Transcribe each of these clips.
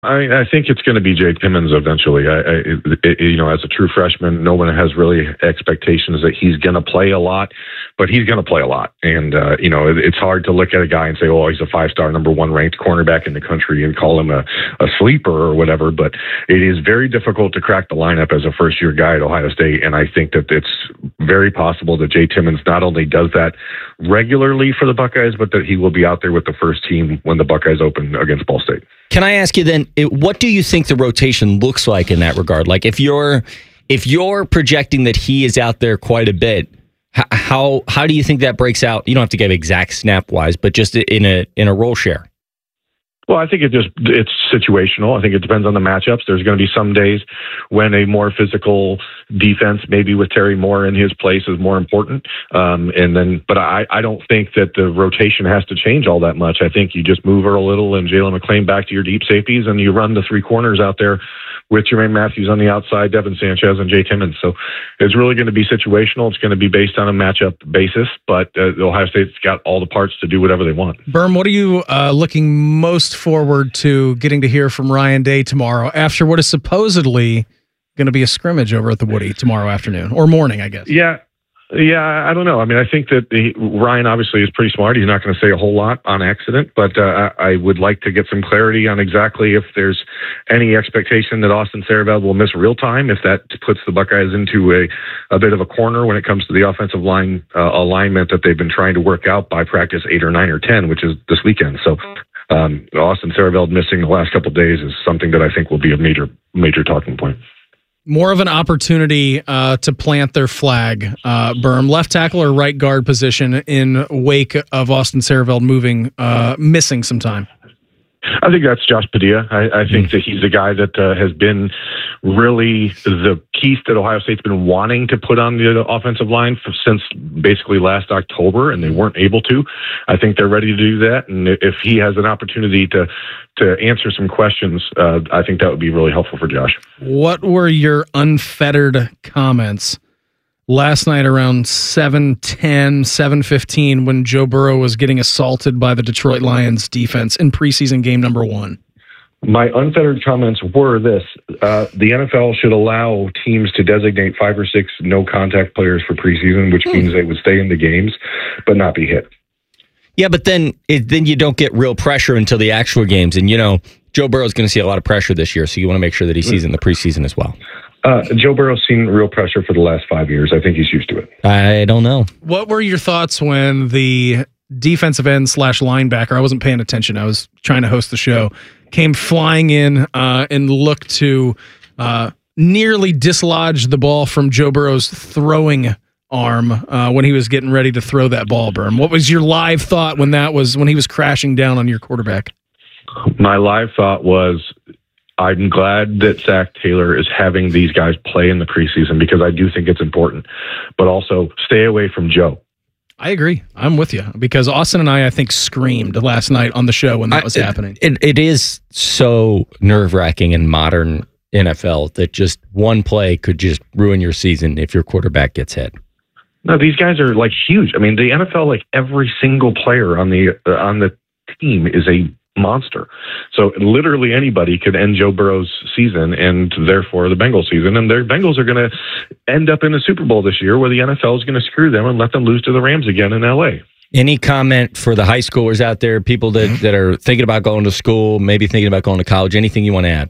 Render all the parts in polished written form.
I think it's going to be Jay Timmons eventually. As a true freshman, no one has really expectations that he's going to play a lot, but he's going to play a lot. And, it's hard to look at a guy and say, oh, he's a 5-star number 1 ranked cornerback in the country and call him a sleeper or whatever. But it is very difficult to crack the lineup as a first-year guy at Ohio State. And I think that it's very possible that Jay Timmons not only does that regularly for the Buckeyes, but that he will be out there with the first team when the Buckeyes open against Ball State. Can I ask you then, what do you think the rotation looks like in that regard? Like if you're projecting that he is out there quite a bit, how do you think that breaks out? You don't have to give exact snap wise, but just in a role share. Well, I think it's situational. I think it depends on the matchups. There's going to be some days when a more physical defense, maybe with Terry Moore in his place, is more important. But I don't think that the rotation has to change all that much. I think you just move Earl Little and Jalen McClain back to your deep safeties, and you run the 3 corners out there with Jermaine Matthews on the outside, Devin Sanchez, and Jay Timmons. So it's really going to be situational. It's going to be based on a matchup basis, but Ohio State's got all the parts to do whatever they want. Berm, what are you looking most forward to getting to hear from Ryan Day tomorrow after what is supposedly going to be a scrimmage over at the Woody tomorrow afternoon or morning, I guess? Yeah, I don't know. I mean, I think that Ryan obviously is pretty smart. He's not going to say a whole lot on accident, but I would like to get some clarity on exactly if there's any expectation that Austin Sareveld will miss real time, if that puts the Buckeyes into a bit of a corner when it comes to the offensive line alignment that they've been trying to work out by practice 8 or 9 or 10, which is this weekend. So Austin Sareveld missing the last couple of days is something that I think will be a major talking point. More of an opportunity to plant their flag, Berm. Left tackle or right guard position in wake of Austin Sareveld missing some time? I think that's Josh Padilla. I think that he's the guy that has been really the piece that Ohio State's been wanting to put on the offensive line since basically last October, and they weren't able to. I think they're ready to do that, and if he has an opportunity to answer some questions, I think that would be really helpful for Josh. What were your unfettered comments last night around 7:10, 7:15 when Joe Burrow was getting assaulted by the Detroit Lions defense in preseason game number 1? My unfettered comments were this. The NFL should allow teams to designate 5 or 6 no-contact players for preseason, which means they would stay in the games but not be hit. Yeah, but then you don't get real pressure until the actual games. And, Joe Burrow's going to see a lot of pressure this year, so you want to make sure that he sees in the preseason as well. Joe Burrow's seen real pressure for the last 5 years. I think he's used to it. I don't know. What were your thoughts when the defensive end / linebacker, I wasn't paying attention, I was trying to host the show, came flying in and looked to nearly dislodge the ball from Joe Burrow's throwing arm when he was getting ready to throw that ball, Berm? What was your live thought when he was crashing down on your quarterback? My live thought was, I'm glad that Zach Taylor is having these guys play in the preseason because I do think it's important, but also stay away from Joe. I agree. I'm with you because Austin and I think, screamed last night on the show when that was happening. It is so nerve-wracking in modern NFL that just one play could just ruin your season if your quarterback gets hit. No, these guys are like huge. I mean, the NFL, like every single player on the team is a monster. So literally anybody could end Joe Burrow's season and therefore the Bengals season. And their Bengals are going to end up in a Super Bowl this year where the NFL is going to screw them and let them lose to the Rams again in LA. Any comment for the high schoolers out there, people that are thinking about going to school, maybe thinking about going to college, anything you want to add?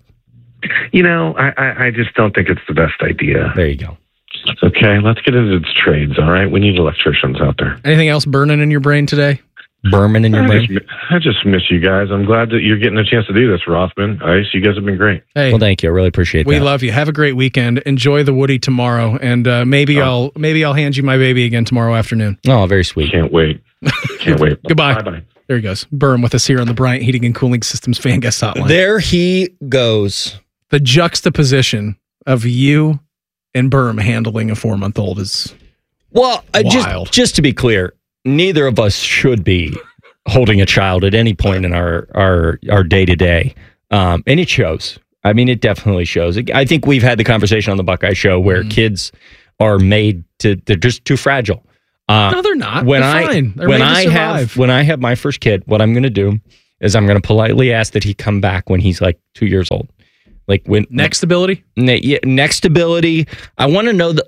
I just don't think it's the best idea. There you go. Okay, let's get into its trades, all right? We need electricians out there. Anything else burning in your brain today? Berman in your brain? I just miss you guys. I'm glad that you're getting a chance to do this, Rothman. Ice, you guys have been great. Hey, well, thank you. I really appreciate that. We love you. Have a great weekend. Enjoy the Woody tomorrow, and maybe I'll hand you my baby again tomorrow afternoon. Oh, very sweet. Can't wait. Can't wait. Goodbye. Bye-bye. There he goes. Berm with us here on the Bryant Heating and Cooling Systems Fan Guest Hotline. There he goes. The juxtaposition of you and Berm handling a 4-month-old is wild. Just to be clear, neither of us should be holding a child at any point in our day-to-day. And it shows. I mean, it definitely shows. I think we've had the conversation on the Buckeye Show where kids are made they're just too fragile. No, they're not. They're fine. They're made to survive. When I have my first kid, what I'm going to do is I'm going to politely ask that he come back when he's like 2 years old. Like when Next ability? Next ability. I want to know that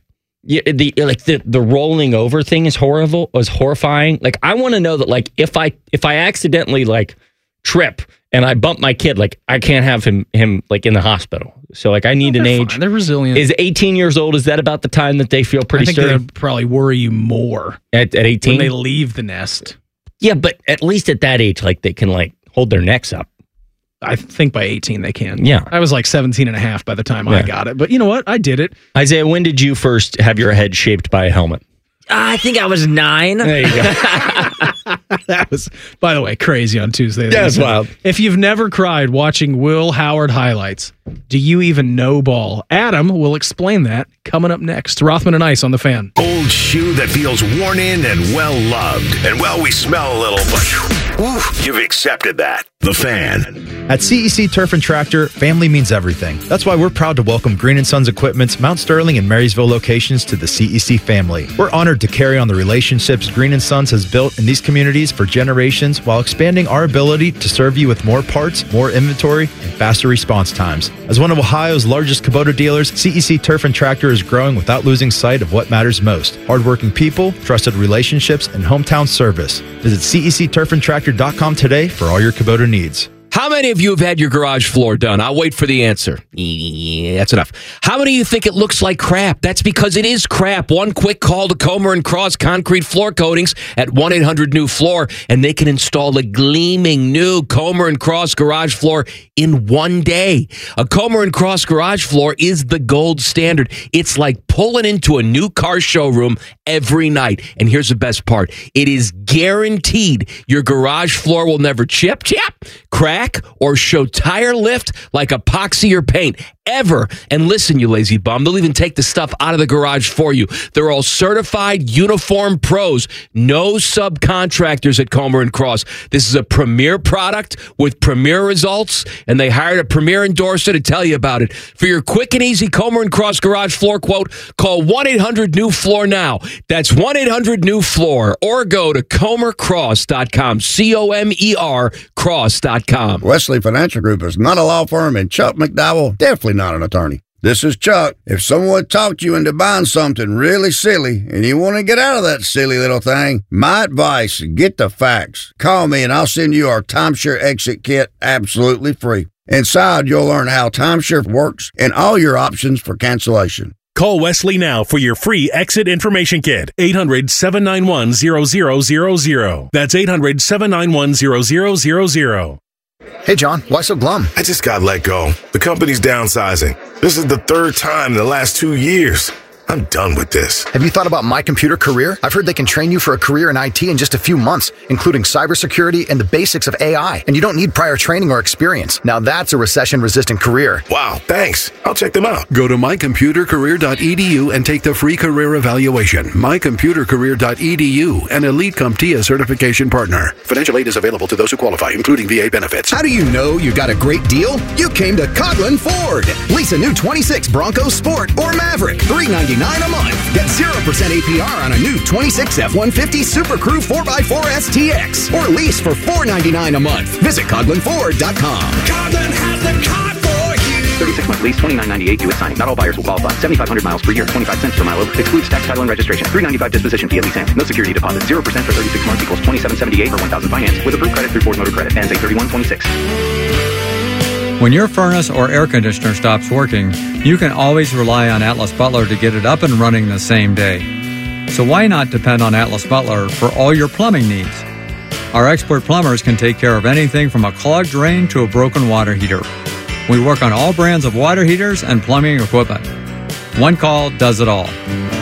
the rolling over thing is horrifying. Like I want to know that like if I accidentally like trip and I bump my kid, like I can't have him like in the hospital. So like I need an age. Fine. They're resilient. Is 18 years old? Is that about the time that they feel pretty I think sturdy? that'd probably worry you more At 18? when they leave the nest. Yeah, but at least at that age, like they can like hold their necks up. I think by 18 they can. Yeah. I was like 17 and a half by the time I got it. But you know what? I did it. Isaiah, when did you first have your head shaped by a helmet? I think I was 9. There you go. That was, by the way, crazy on Tuesday. Yeah, it's wild. If you've never cried watching Will Howard highlights, do you even know ball? Adam will explain that coming up next. Rothman and Ice on The Fan. Old shoe that feels worn in and well loved. And well, we smell a little, but you've accepted that. The Fan. At CEC Turf and Tractor, family means everything. That's why we're proud to welcome Green & Sons Equipment's Mount Sterling and Marysville locations to the CEC family. We're honored to carry on the relationships Green & Sons has built in these communities for generations while expanding our ability to serve you with more parts, more inventory, and faster response times. As one of Ohio's largest Kubota dealers, CEC Turf and Tractor is growing without losing sight of what matters most: hardworking people, trusted relationships, and hometown service. Visit CECTurfandTractor.com today for all your Kubota needs. How many of you have had your garage floor done? I'll wait for the answer. Yeah, that's enough. How many of you think it looks like crap? That's because it is crap. One quick call to Comer & Cross Concrete Floor Coatings at 1-800-NEW-FLOOR, and they can install a gleaming new Comer & Cross garage floor in one day. A Comer & Cross garage floor is the gold standard. It's like pulling into a new car showroom every night. And here's the best part. It is guaranteed your garage floor will never chip, crack, or show tire lift like epoxy or paint ever. And listen, you lazy bum, they'll even take the stuff out of the garage for you. They're all certified uniform pros. No subcontractors at Comer & Cross. This is a premier product with premier results, and they hired a premier endorser to tell you about it. For your quick and easy Comer & Cross garage floor quote, call 1-800-NEW-FLOOR now. That's 1-800-NEW-FLOOR, or go to comercross.com, COMER cross.com. Wesley Financial Group is not a law firm, and Chuck McDowell definitely not an attorney. This is Chuck. If someone talked you into buying something really silly and you want to get out of that silly little thing, my advice, get the facts. Call me and I'll send you our timeshare exit kit absolutely free. Inside, you'll learn how timeshare works and all your options for cancellation. Call Wesley now for your free exit information kit. 800-791-0000. That's 800-791-0000. Hey, John, why so glum? I just got let go. The company's downsizing. This is the third time in the last 2 years. I'm done with this. Have you thought about My Computer Career? I've heard they can train you for a career in IT in just a few months, including cybersecurity and the basics of AI. And you don't need prior training or experience. Now that's a recession-resistant career. Wow, thanks. I'll check them out. Go to mycomputercareer.edu and take the free career evaluation. Mycomputercareer.edu, an Elite CompTIA certification partner. Financial aid is available to those who qualify, including VA benefits. How do you know you got a great deal? You came to Coghlan Ford. Lease a new 26 Bronco Sport or Maverick, $399 a month. Get 0% APR on a new 26 F-150 Super Crew 4x4 STX, or lease for $499 a month. Visit CoghlanFord.com. Coghlan has the car for you. 36-month lease, $29.98 due at signing. Not all buyers will qualify. 7,500 miles per year, 25 cents per mile over. Excludes tax, title, and registration. $395 disposition fee at lease end. No security deposit. 0% for 36 months equals $27.78 for $1,000 finance. With approved credit through Ford Motor Credit. Ends 8/31/26. When your furnace or air conditioner stops working, you can always rely on Atlas Butler to get it up and running the same day. So why not depend on Atlas Butler for all your plumbing needs? Our expert plumbers can take care of anything from a clogged drain to a broken water heater. We work on all brands of water heaters and plumbing equipment. One call does it all.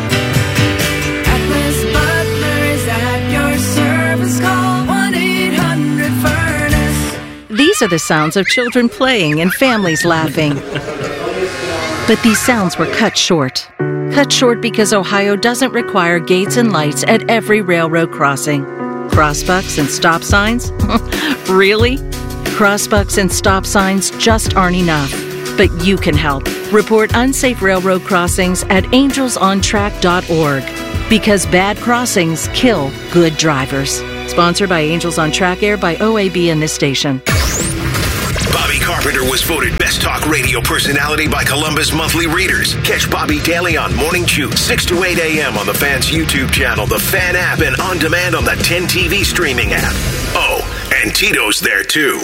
Atlas Butler is at your service. Call 1-800-FURNACE. These are the sounds of children playing and families laughing. But these sounds were cut short. Cut short because Ohio doesn't require gates and lights at every railroad crossing. Crossbucks and stop signs? Really? Crossbucks and stop signs just aren't enough. But you can help. Report unsafe railroad crossings at angelsontrack.org. Because bad crossings kill good drivers. Sponsored by Angels on Track Air by OAB and this station. Bobby Carpenter was voted Best Talk Radio Personality by Columbus Monthly Readers. Catch Bobby daily on Morning Chew, 6 to 8 a.m. on the Fan's YouTube channel, the Fan app, and on demand on the 10 TV streaming app. Oh, and Tito's there too.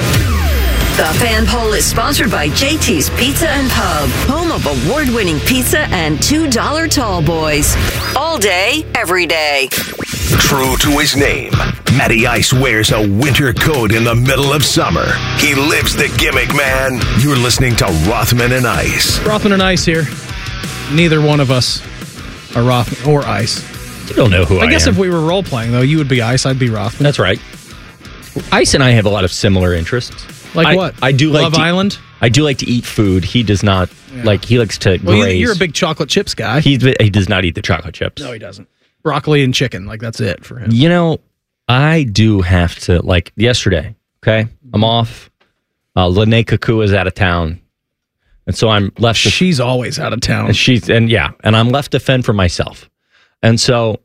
The Fan Poll is sponsored by JT's Pizza and Pub, home of award-winning pizza and $2 tall boys. All day, every day. True to his name, Matty Ice wears a winter coat in the middle of summer. He lives the gimmick, man. You're listening to Rothman and Ice. Rothman and Ice here. Neither one of us are Rothman or Ice. You don't know who I am. I guess if we were role-playing, though, you would be Ice, I'd be Rothman. That's right. Ice and I have a lot of similar interests. Like what? I do like Love Island? I do like to eat food. He does not. Like, he likes to graze. You're a big chocolate chips guy. He does not eat the chocolate chips. No, he doesn't. Broccoli and chicken, like that's it for him. You know, I do have to, like yesterday, okay? I'm off. Lene Kakua is out of town. And so I'm left. She's always out of town. And I'm left to fend for myself. And so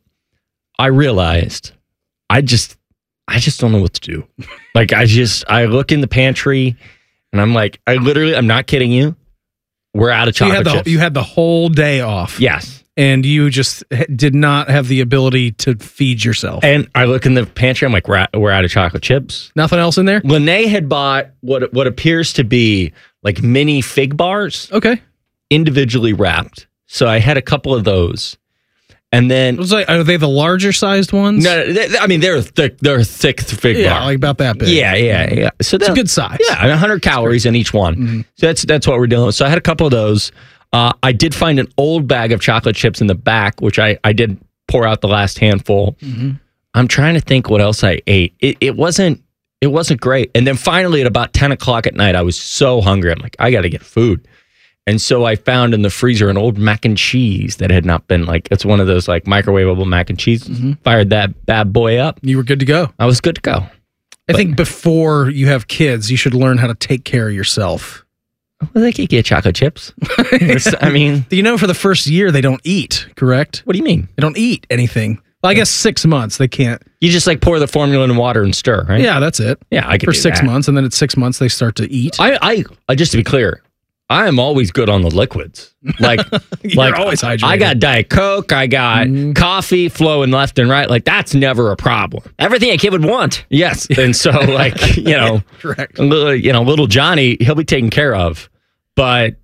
I realized I just don't know what to do. Like, I look in the pantry and I'm like, I'm not kidding you. We're out of chocolate chips. You had the whole day off. Yes. And you just did not have the ability to feed yourself. And I look in the pantry, I'm like, we're out of chocolate chips. Nothing else in there? Lene had bought what appears to be like mini fig bars. Okay. Individually wrapped. So I had a couple of those. And then, are they the larger sized ones? No, they're thick. They're thick fig bar. Yeah, like about that big. Yeah. So it's a good size. Yeah, 100 calories in each one. Mm-hmm. So that's what we're dealing with. So I had a couple of those. I did find an old bag of chocolate chips in the back, which I did pour out the last handful. Mm-hmm. I'm trying to think what else I ate. It wasn't great. And then finally at about 10 o'clock at night, I was so hungry. I'm like, I got to get food. And so I found in the freezer an old mac and cheese that had not been it's one of those like microwavable mac and cheese. Mm-hmm. Fired that bad boy up. You were good to go. I was good to go. I think before you have kids, you should learn how to take care of yourself. Well, they could get chocolate chips. I mean, for the first year they don't eat, correct? What do you mean? They don't eat anything. Well, I guess 6 months they can't. You just like pour the formula in water and stir, right? Yeah, that's it. Yeah, I could for do 6 that. months, and then at 6 months they start to eat. I just to be clear, I am always good on the liquids. Like, You're always hydrated. I got Diet Coke, I got coffee flowing left and right. Like, that's never a problem. Everything a kid would want. Yes. And so, correct. Little Johnny, he'll be taken care of. But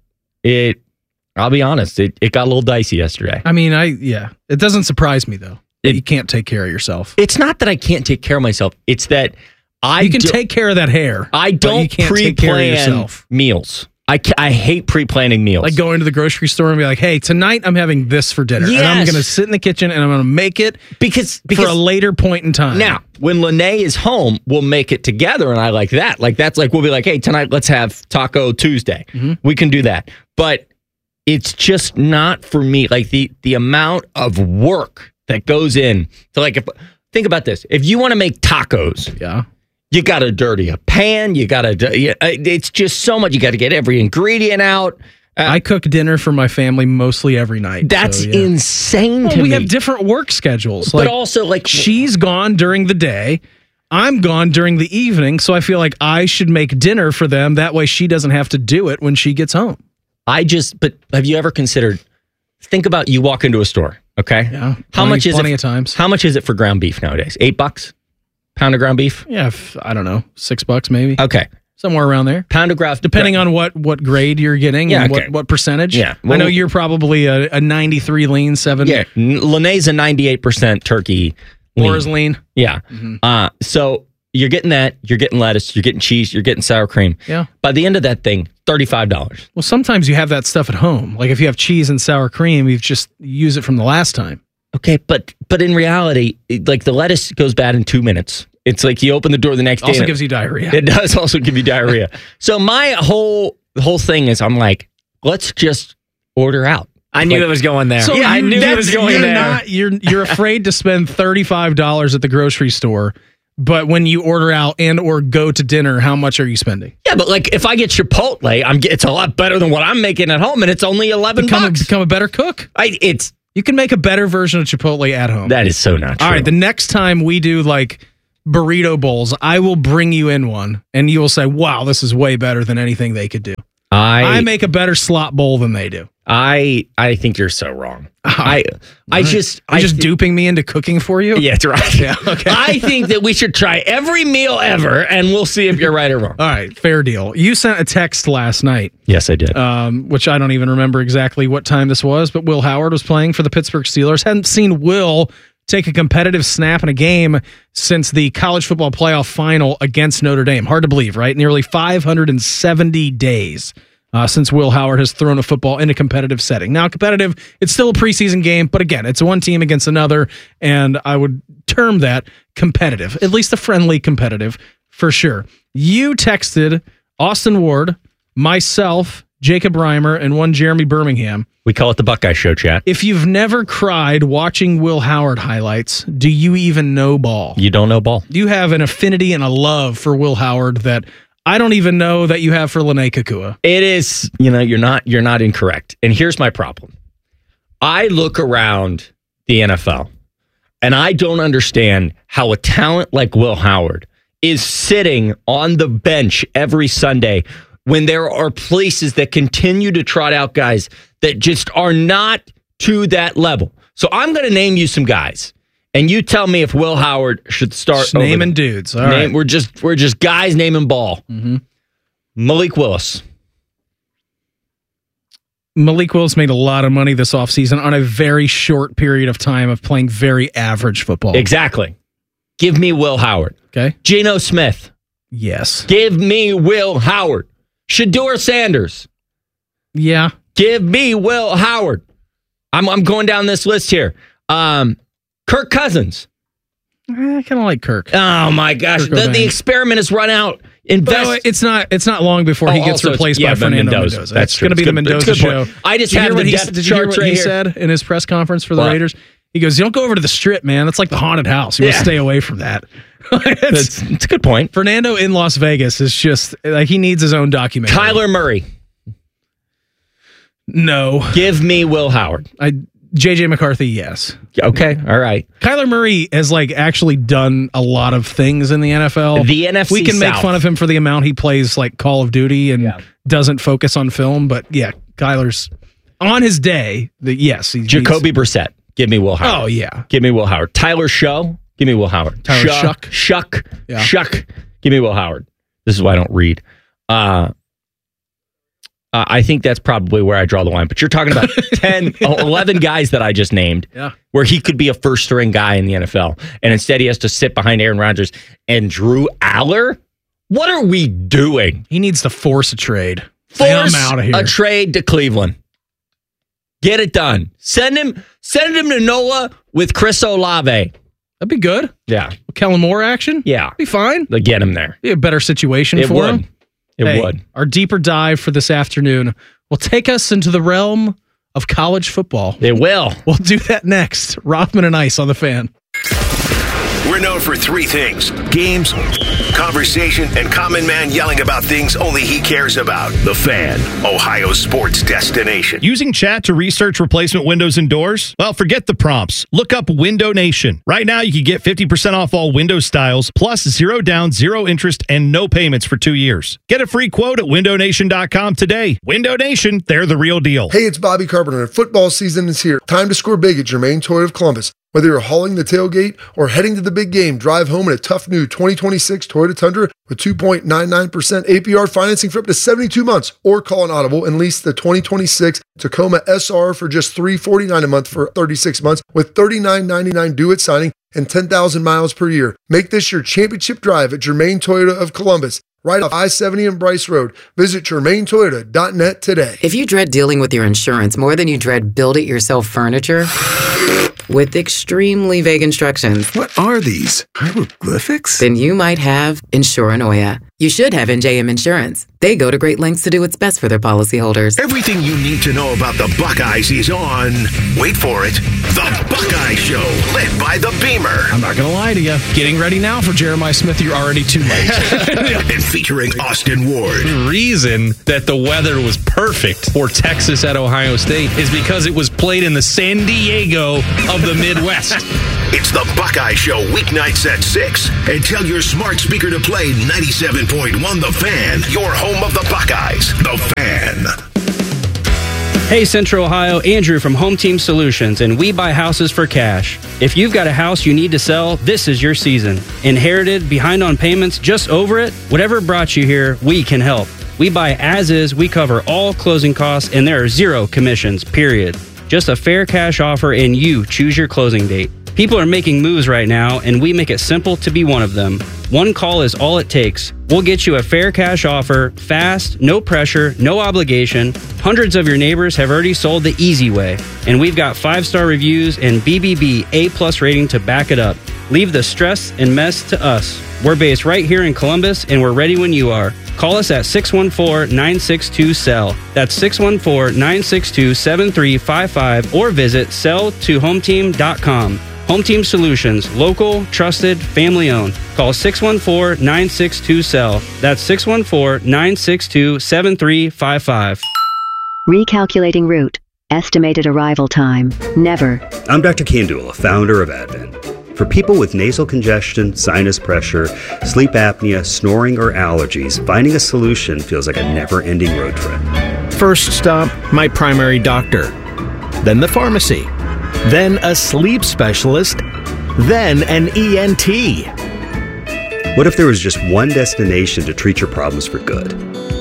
I'll be honest, it got a little dicey yesterday. I mean, it doesn't surprise me, though, that you can't take care of yourself. It's not that I can't take care of myself. It's that you can take care of that hair. I don't you can't take care of yourself. Meals. I hate pre-planning meals. Like going to the grocery store and be like, hey, tonight I'm having this for dinner. Yes. And I'm going to sit in the kitchen and I'm going to make it because for a later point in time. Now, when Lene is home, we'll make it together, and I like that. Like, that's like, we'll be like, hey, tonight let's have Taco Tuesday. Mm-hmm. We can do that. But it's just not for me. Like, the amount of work that goes in. So, think about this. If you want to make tacos. Yeah. You got to dirty a pan. You got to. It's just so much. You got to get every ingredient out. I cook dinner for my family mostly every night. That's insane to me. We have different work schedules. But also, she's gone during the day. I'm gone during the evening. So I feel like I should make dinner for them. That way she doesn't have to do it when she gets home. But have you ever considered, think about you walk into a store, okay? Yeah. How much is it? Plenty of times. How much is it for ground beef nowadays? $8? Pound of ground beef? Yeah, I don't know, $6 maybe. Okay. Somewhere around there. Pound of ground, depending on what grade you're getting and what percentage. Yeah. I know you're probably a 93 lean, 7. Yeah. Lene's a 98% turkey lean. Laura's lean. Yeah. Mm-hmm. So you're getting that, you're getting lettuce, you're getting cheese, you're getting sour cream. Yeah. By the end of that thing, $35. Well, sometimes you have that stuff at home. Like if you have cheese and sour cream, you just use it from the last time. Okay, but in reality, like the lettuce goes bad in 2 minutes. It's like you open the door the next day. Also gives you diarrhea. It does also give you diarrhea. So my whole thing is, I'm like, let's just order out. I knew it was going there. So I knew it was going there. You're afraid to spend $35 at the grocery store, but when you order out and or go to dinner, how much are you spending? Yeah, but like if I get Chipotle, it's a lot better than what I'm making at home, and it's only $11. Become a better cook. You You can make a better version of Chipotle at home. That is so not true. All right, the next time we do like burrito bowls, I will bring you in one, and you will say, wow, this is way better than anything they could do. I make a better slot bowl than they do. I think you're so wrong. You're just duping me into cooking for you? Yeah, that's right. Yeah, okay. I think that we should try every meal ever, and we'll see if you're right or wrong. All right, fair deal. You sent a text last night. Yes, I did. Which I don't even remember exactly what time this was, but Will Howard was playing for the Pittsburgh Steelers. Hadn't seen Will take a competitive snap in a game since the college football playoff final against Notre Dame. Hard to believe, right? Nearly 570 days since Will Howard has thrown a football in a competitive setting. Now, competitive, it's still a preseason game, but again, it's one team against another, and I would term that competitive, at least a friendly competitive, for sure. You texted Austin Ward, myself, Jacob Reimer, and one Jeremy Birmingham. We call it the Buckeye Show, chat. If you've never cried watching Will Howard highlights, do you even know ball? You don't know ball. You have an affinity and a love for Will Howard that I don't even know that you have for Lene Kakua. It is, you're not incorrect. And here's my problem. I look around the NFL and I don't understand how a talent like Will Howard is sitting on the bench every Sunday when there are places that continue to trot out guys that just are not to that level. So I'm going to name you some guys, and you tell me if Will Howard should start. Just naming dudes. All right. We're just guys naming ball. Mm-hmm. Malik Willis. Malik Willis made a lot of money this offseason on a very short period of time of playing very average football. Exactly. Give me Will Howard. Okay. Geno Smith. Yes. Give me Will Howard. Shedeur Sanders. Yeah. Give me Will Howard. I'm going down this list here. Kirk Cousins. I kind of like Kirk. Oh my gosh. The experiment has run out. It's not long before he gets replaced by Fernando Mendoza. That's going to be the Mendoza show. I just have the depth chart right here. He said in his press conference for the Raiders? He goes, you don't go over to the strip, man. That's like the haunted house. You want to stay away from that. It's a good point. Fernando in Las Vegas is just like he needs his own documentary. Kyler Murray. No. Give me Will Howard. JJ McCarthy, yes. Okay, all right. Kyler Murray has actually done a lot of things in the NFL. The NFC We can South. make fun of him for the amount he plays Call of Duty and doesn't focus on film, but yeah, Kyler's on his day. Jacoby Brissett. Give me Will Howard. Oh yeah. Give me Will Howard. Tyler Show. Give me Will Howard. Shuck. Yeah. Shuck. Give me Will Howard. This is why I don't read. I think that's probably where I draw the line. But you're talking about 10, 11 guys that I just named where he could be a first-string guy in the NFL. And instead he has to sit behind Aaron Rodgers and Drew Aller? What are we doing? He needs to force a trade. Force I'm out of here. A trade to Cleveland. Get it done. Send him to NOLA with Chris Olave. That'd be good. Yeah. Kellen Moore action? Yeah. Be fine. Get him there. Be a better situation for him. It would. Our deeper dive for this afternoon will take us into the realm of college football. It will. We'll do that next. Rothman and Ice on The Fan. We're known for three things: games, conversation, and Common Man yelling about things only he cares about. The Fan, Ohio's sports destination. Using chat to research replacement windows and doors? Well, forget the prompts. Look up Window Nation. Right now, you can get 50% off all window styles, plus 0 down, 0 interest, and no payments for 2 years. Get a free quote at windownation.com today. Window Nation, they're the real deal. Hey, it's Bobby Carpenter, and football season is here. Time to score big at Germain Toyota of Columbus. Whether you're hauling the tailgate or heading to the big game, drive home in a tough new 2026 Toyota Tundra with 2.99% APR financing for up to 72 months, or call an audible and lease the 2026 Tacoma SR for just $349 a month for 36 months with $39.99 due at signing and 10,000 miles per year. Make this your championship drive at Germain Toyota of Columbus, right off I-70 and Bryce Road. Visit GermainToyota.net today. If you dread dealing with your insurance more than you dread build-it-yourself furniture, with extremely vague instructions. What are these? Hieroglyphics? Then you might have Insuranoia. You should have NJM Insurance. They go to great lengths to do what's best for their policyholders. Everything you need to know about the Buckeyes is on, wait for it, The Buckeye Show, led by the Beamer. I'm not going to lie to you. Getting ready now for Jeremiah Smith, you're already too late. And featuring Austin Ward. The reason that the weather was perfect for Texas at Ohio State is because it was played in the San Diego of the Midwest. It's The Buckeye Show, weeknights at 6. And tell your smart speaker to play 97.1 The Fan, your home of the Buckeyes, The Fan. Hey Central Ohio, Andrew from Home Team Solutions, and we buy houses for cash. If you've got a house you need to sell, this is your season. Inherited, behind on payments, just over it? Whatever brought you here, we can help. We buy as is, we cover all closing costs, and there are 0 commissions, period. Just a fair cash offer and you choose your closing date. People are making moves right now, and we make it simple to be one of them. One call is all it takes. We'll get you a fair cash offer, fast, no pressure, no obligation. Hundreds of your neighbors have already sold the easy way, and we've got 5-star reviews and BBB A+ rating to back it up. Leave the stress and mess to us. We're based right here in Columbus, and we're ready when you are. Call us at 614-962-SELL. That's 614-962-7355, or visit selltohometeam.com. Home Team Solutions, local, trusted, family owned. Call 614-962-SELL. That's 614-962-7355. Recalculating route. Estimated arrival time. Never. I'm Dr. Kandula, founder of Advent. For people with nasal congestion, sinus pressure, sleep apnea, snoring, or allergies, finding a solution feels like a never-ending road trip. First stop, my primary doctor. Then the pharmacy. Then a sleep specialist. Then an ENT. What if there was just one destination to treat your problems for good?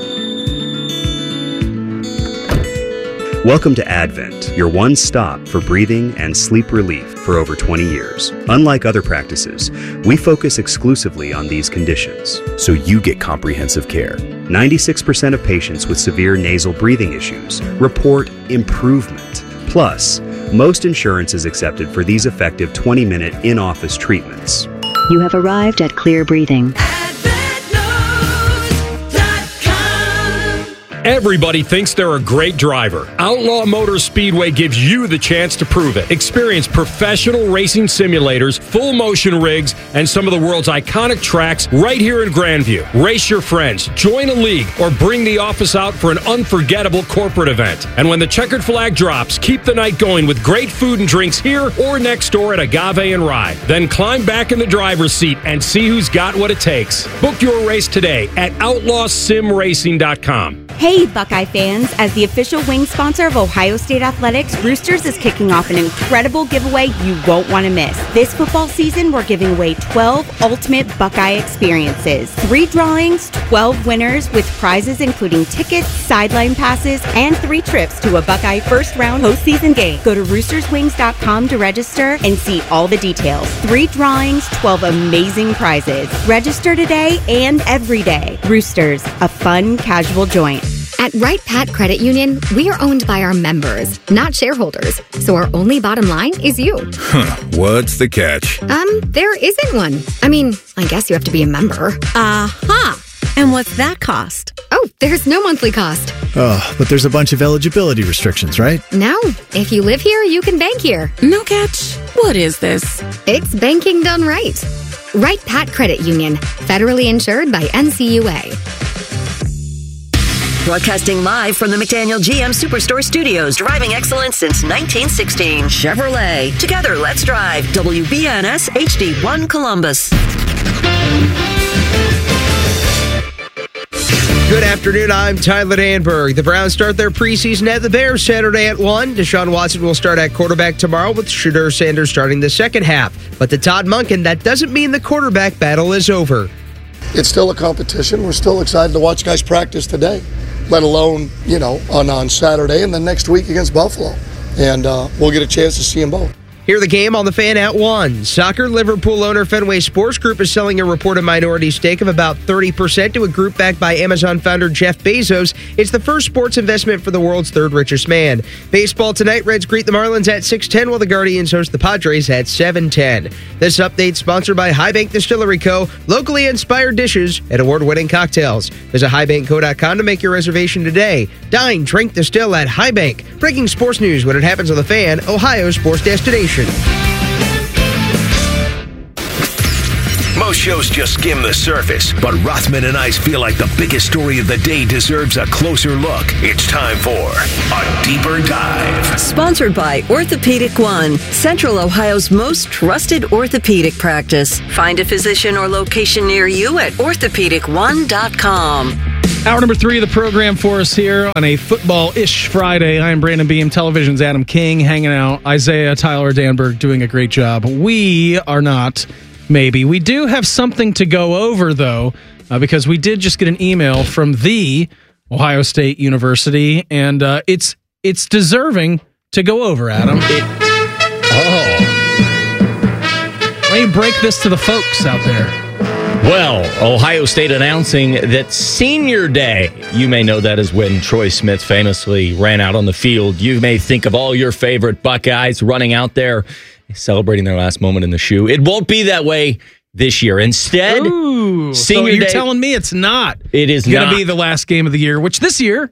Welcome to Advent, your one stop for breathing and sleep relief for over 20 years. Unlike other practices, we focus exclusively on these conditions, so you get comprehensive care. 96% of patients with severe nasal breathing issues report improvement. Plus, most insurance is accepted for these effective 20-minute in-office treatments. You have arrived at Clear Breathing. Everybody thinks they're a great driver. Outlaw Motor Speedway gives you the chance to prove it. Experience professional racing simulators, full motion rigs, and some of the world's iconic tracks right here in Grandview. Race your friends, join a league, or bring the office out for an unforgettable corporate event. And when the checkered flag drops, keep the night going with great food and drinks here or next door at Agave and Rye. Then climb back in the driver's seat and see who's got what it takes. Book your race today at outlawsimracing.com. Hey, Buckeye fans. As the official wing sponsor of Ohio State Athletics, Roosters is kicking off an incredible giveaway you won't want to miss. This football season, we're giving away 12 ultimate Buckeye experiences. 3 drawings, 12 winners with prizes including tickets, sideline passes, and 3 trips to a Buckeye first-round postseason game. Go to roosterswings.com to register and see all the details. 3 drawings, 12 amazing prizes. Register today and every day. Roosters, a fun, casual joint. At Wright Pat Credit Union, we are owned by our members, not shareholders. So our only bottom line is you. What's the catch? There isn't one. I mean, I guess you have to be a member. And what's that cost? Oh, there's no monthly cost. Oh, but there's a bunch of eligibility restrictions, right? No. If you live here, you can bank here. No catch. What is this? It's banking done right. Wright Pat Credit Union, federally insured by NCUA. Broadcasting live from the McDaniel GM Superstore Studios, driving excellence since 1916. Chevrolet. Together, let's drive. WBNS HD1 Columbus. Good afternoon, I'm Tyler Danberg. The Browns start their preseason at the Bears Saturday at 1. Deshaun Watson will start at quarterback tomorrow with Shedeur Sanders starting the second half. But to Todd Monken, that doesn't mean the quarterback battle is over. It's still a competition. We're still excited to watch guys practice today, let alone, on Saturday and then next week against Buffalo. And we'll get a chance to see them both. Hear the game on the Fan at 1. Soccer Liverpool owner Fenway Sports Group is selling a reported minority stake of about 30% to a group backed by Amazon founder Jeff Bezos. It's the first sports investment for the world's third richest man. Baseball tonight, Reds greet the Marlins at 6:10 while the Guardians host the Padres at 7:10. This update sponsored by High Bank Distillery Co., locally inspired dishes and award-winning cocktails. Visit highbankco.com to make your reservation today. Dine, drink, distill at High Bank. Breaking sports news when it happens on the Fan, Ohio sports destination. Most shows just skim the surface, but Rothman and I feel like the biggest story of the day deserves a closer look. It's time for a deeper dive. Sponsored by Orthopedic One, Central Ohio's most trusted orthopedic practice. Find a physician or location near you at orthopedic1.com. Hour number 3 of the program for us here on a football-ish Friday. I am Brandon Beam, Television's Adam King, hanging out. Isaiah Tyler Danberg doing a great job. We are not... Maybe. We do have something to go over, though, because we did just get an email from the Ohio State University, and it's deserving to go over, Adam. Let me break this to the folks out there. Well, Ohio State announcing that Senior Day, you may know that as when Troy Smith famously ran out on the field. You may think of all your favorite Buckeyes running out there, celebrating their last moment in the shoe. It won't be that way this year. Instead, Senior so you're Day, telling me it's not. It is going to be the last game of the year, which this year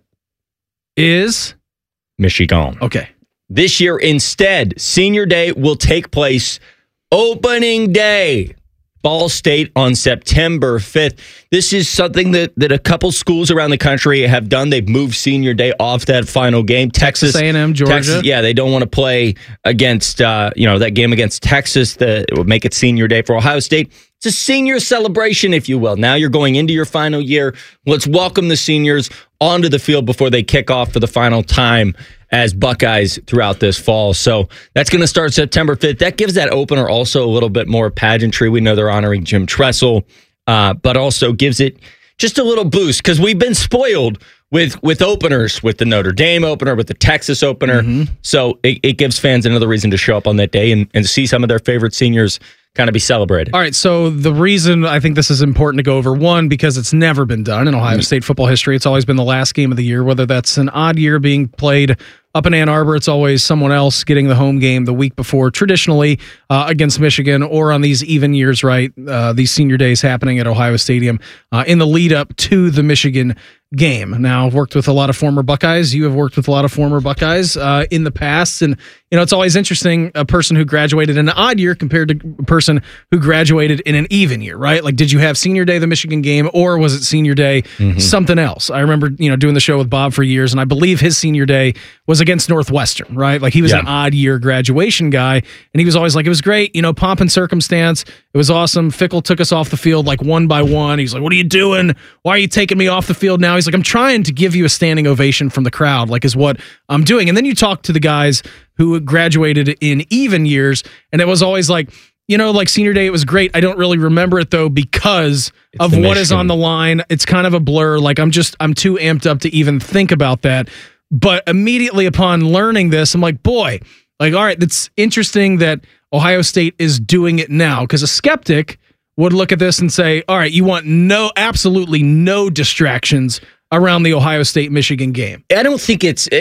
is Michigan. Okay. This year, instead, Senior Day will take place opening day. Ball State on September 5th. This is something that a couple schools around the country have done. They've moved Senior Day off that final game. Texas A&M, Georgia. Texas, yeah, they don't want to play against, that game against Texas that would make it Senior Day for Ohio State. It's a senior celebration, if you will. Now you're going into your final year. Let's welcome the seniors onto the field before they kick off for the final time as Buckeyes throughout this fall. So that's going to start September 5th. That gives that opener also a little bit more pageantry. We know they're honoring Jim Tressel, but also gives it just a little boost because we've been spoiled with openers, with the Notre Dame opener, with the Texas opener. Mm-hmm. So it gives fans another reason to show up on that day and see some of their favorite seniors kind of be celebrated. All right, so the reason I think this is important to go over, one, because it's never been done in Ohio State football history. It's always been the last game of the year, whether that's an odd year being played up in Ann Arbor, it's always someone else getting the home game the week before, traditionally against Michigan, or on these even years, right, these senior days happening at Ohio Stadium in the lead up to the Michigan game. Now, I've worked with a lot of former Buckeyes. You have worked with a lot of former Buckeyes in the past. And, it's always interesting, a person who graduated in an odd year compared to a person who graduated in an even year, right? Like, did you have Senior Day, the Michigan game, or was it Senior Day, something else? I remember, doing the show with Bob for years, and I believe his Senior Day was against Northwestern, right? Like, he was an odd year graduation guy, and he was always like, it was great, pomp and circumstance. It was awesome. Fickle took us off the field like one by one. He's like, what are you doing? Why are you taking me off the field now? He's like, I'm trying to give you a standing ovation from the crowd, like is what I'm doing. And then you talk to the guys who graduated in even years, and it was always like, like Senior Day, it was great. I don't really remember it though because of what is on the line. It's kind of a blur. Like I'm too amped up to even think about that. But immediately upon learning this, I'm like, boy, like, all right, that's interesting that Ohio State is doing it now, because a skeptic would look at this and say, all right, you want absolutely no distractions around the Ohio State-Michigan game. I don't think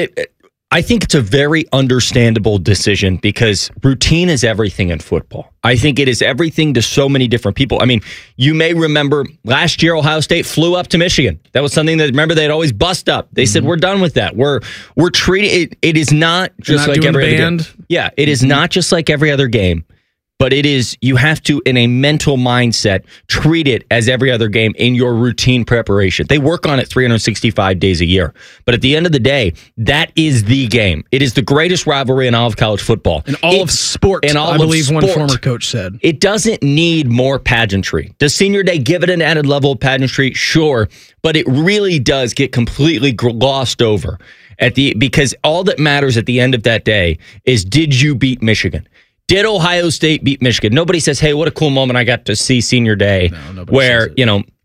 I think it's a very understandable decision because routine is everything in football. I think it is everything to so many different people. I mean, you may remember last year Ohio State flew up to Michigan. That was something that, remember, they'd always bust up. They said, we're done with that. We're treating it. It is not just like every other game. Yeah, it is not just like every other game. But it is, you have to, in a mental mindset, treat it as every other game in your routine preparation. They work on it 365 days a year. But at the end of the day, that is the game. It is the greatest rivalry in all of college football. In all of sport, I believe one former coach said. It doesn't need more pageantry. Does Senior Day give it an added level of pageantry? Sure. But it really does get completely glossed over because all that matters at the end of that day is, did you beat Michigan? Did Ohio State beat Michigan? Nobody says, hey, what a cool moment I got to see Senior Day, where,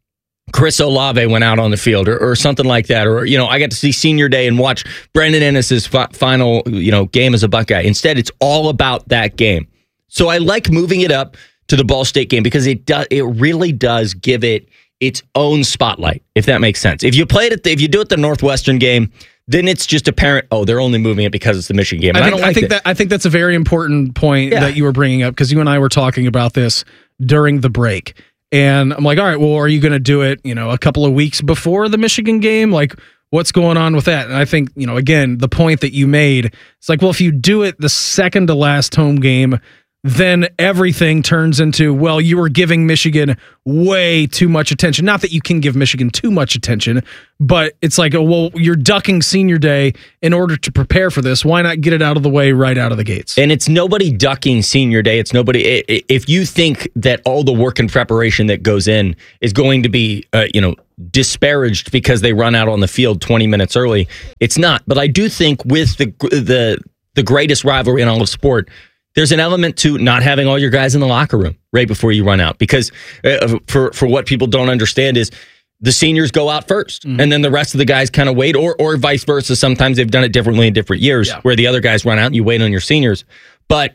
Chris Olave went out on the field or something like that. Or, I got to see senior day and watch Brandon Ennis's final, game as a Buckeye. Instead, it's all about that game. So I like moving it up to the Ball State game because it really does give it its own spotlight, if that makes sense. If you do it the Northwestern game, then it's just apparent, they're only moving it because it's the Michigan game. I think that's a very important point that you were bringing up, because you and I were talking about this during the break. And I'm like, all right, well, are you going to do it, a couple of weeks before the Michigan game? Like, what's going on with that? And I think, again, the point that you made, it's like, well, if you do it the second to last home game, then everything turns into, well, you were giving Michigan way too much attention. Not that you can give Michigan too much attention, but it's like, well, you're ducking senior day in order to prepare for this. Why not get it out of the way right out of the gates? And it's nobody ducking senior day. It's nobody. If you think that all the work and preparation that goes in is going to be, disparaged because they run out on the field 20 minutes early, it's not. But I do think with the greatest rivalry in all of sport, there's an element to not having all your guys in the locker room right before you run out, because for what people don't understand is the seniors go out first, and then the rest of the guys kind of wait, or vice versa. Sometimes they've done it differently in different years, where the other guys run out and you wait on your seniors. But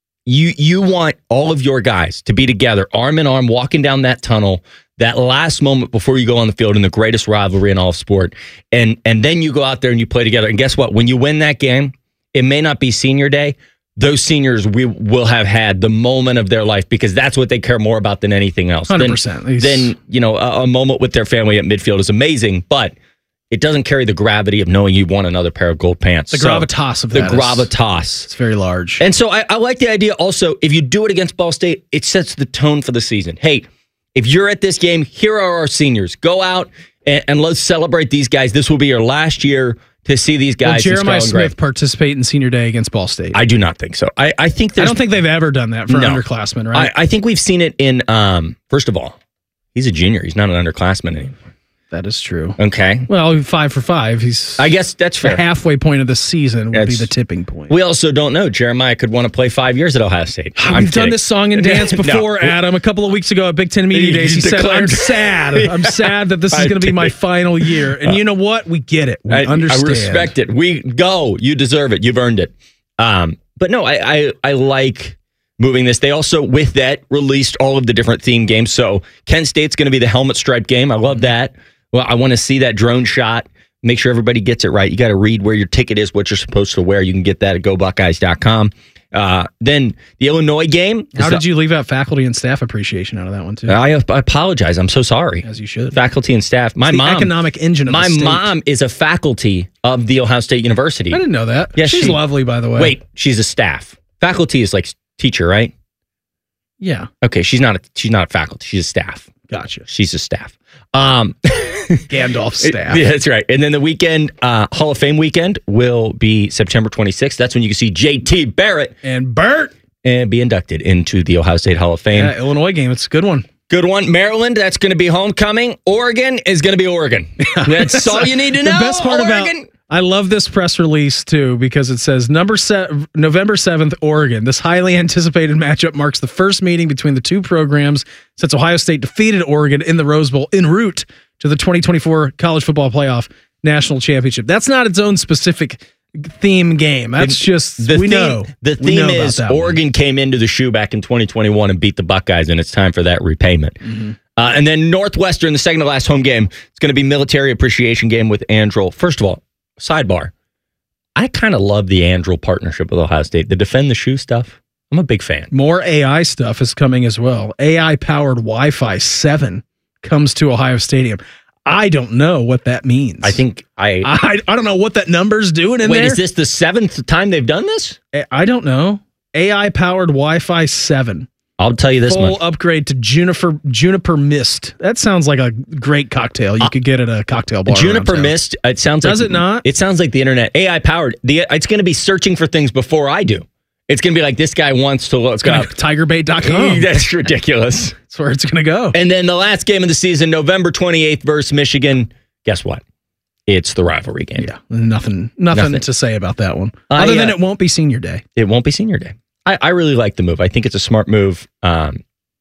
you want all of your guys to be together, arm in arm, walking down that tunnel, that last moment before you go on the field in the greatest rivalry in all of sport, and then you go out there and you play together. And guess what? When you win that game, it may not be senior day. Those seniors will have had the moment of their life, because that's what they care more about than anything else. 100%. Then a moment with their family at midfield is amazing, but it doesn't carry the gravity of knowing you won another pair of gold pants. The gravitas of that. Gravitas. It's very large. And so I like the idea also, if you do it against Ball State, it sets the tone for the season. Hey, if you're at this game, here are our seniors. Go out and let's celebrate these guys. This will be your last year to see these guys. Will Jeremiah Smith participate in senior day against Ball State? I do not think so. I don't think they've ever done that for underclassmen, right? I think we've seen it in, first of all, he's a junior. He's not an underclassman anymore. That is true. Okay. Well, 5 for 5. I guess that's fair. The halfway point of the season would be the tipping point. We also don't know. Jeremiah could want to play 5 years at Ohio State. We've done this song and dance before, Adam. A couple of weeks ago at Big Ten Media Days, he said, I'm sad. I'm sad that this is going to be my final year. And you know what? We get it. We understand. I respect it. You deserve it. You've earned it. But no, I like moving this. They also, with that, released all of the different theme games. So Kent State's going to be the helmet stripe game. I love that. Well, I want to see that drone shot. Make sure everybody gets it right. You got to read where your ticket is, what you're supposed to wear. You can get that at GoBuckeyes.com. Then the Illinois game. How did you leave out faculty and staff appreciation out of that one, too? I apologize. I'm so sorry. As you should. Faculty and staff. My the mom, economic engine of my the state. mom is a faculty of the Ohio State University. I didn't know that. Yeah, she's lovely, by the way. Wait, she's a staff. Faculty is like teacher, right? Yeah. Okay, she's not a faculty. She's a staff. Gotcha. She's a staff. Gandalf staff. Yeah, that's right. And then the weekend, Hall of Fame weekend, will be September 26th. That's when you can see JT Barrett and Bert and be inducted into the Ohio State Hall of Fame. Yeah, Illinois game. It's a good one. Good one. Maryland, that's going to be homecoming. Oregon is going to be Oregon. That's all you need to know. The best part Oregon. I love this press release, too, because it says November 7th, Oregon. This highly anticipated matchup marks the first meeting between the two programs since Ohio State defeated Oregon in the Rose Bowl en route to the 2024 College Football Playoff National Championship. That's not its own specific theme game. That's know. The theme is Oregon came into the shoe back in 2021 and beat the Buckeyes, and it's time for that repayment. Mm-hmm. And then Northwestern, the second to last home game, it's going to be military appreciation game with Andrel. First of all, sidebar, I kind of love the Andrel partnership with Ohio State. The defend the shoe stuff, I'm a big fan. More AI stuff is coming as well. AI-powered Wi-Fi 7 comes to Ohio Stadium. I don't know what that means. I think I don't know what that number's doing in there. Wait, is this the 7th time they've done this? I don't know. AI-powered Wi-Fi 7. I'll tell you this full much. Upgrade to Juniper Mist. That sounds like a great cocktail you could get at a cocktail bar. Juniper Mist. It sounds. Does it not? It sounds like the internet. AI powered. It's going to be searching for things before I do. It's going to be like, this guy wants to look up tigerbait.com. That's ridiculous. That's where it's going to go. And then the last game of the season, November 28th versus Michigan. Guess what? It's the rivalry game. Yeah, nothing to say about that one. Other than it won't be senior day. It won't be senior day. I really like the move. I think it's a smart move.